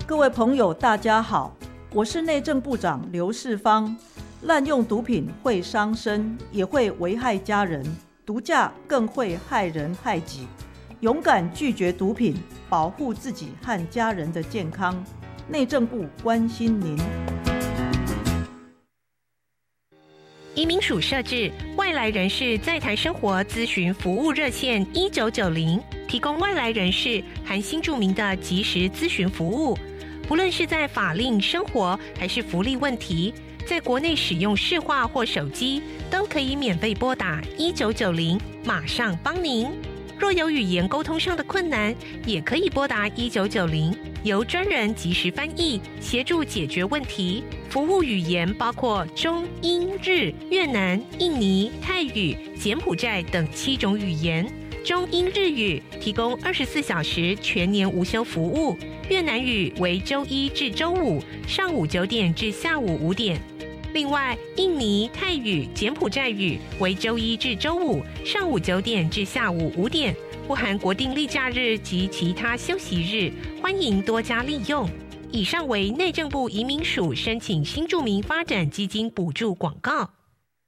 各位朋友大家好，我是内政部长刘世芳。滥用毒品会伤身，也会危害家人，毒驾更会害人害己。勇敢拒绝毒品，保护自己和家人的健康。内政部关心您。 移民署设置外来人士在台生活咨询服务热线1990，提供外来人士含新住民的即时咨询服务。不论是在法令、生活还是福利问题，在国内使用市话或手机，都可以免费拨打1990，马上帮您。若有语言沟通上的困难，也可以拨打1990，由专人即时翻译，协助解决问题。服务语言包括中、英、日、越南、印尼、泰语、柬埔寨等7种语言。中英日语提供24小时全年无休服务，越南语为周1至周5上午9点至下午5点。另外，印尼、泰语、柬埔寨语为周1至周5上午9点至下午5点，不含国定例假日及其他休息日，欢迎多加利用。以上为内政部移民署申请新住民发展基金补助广告。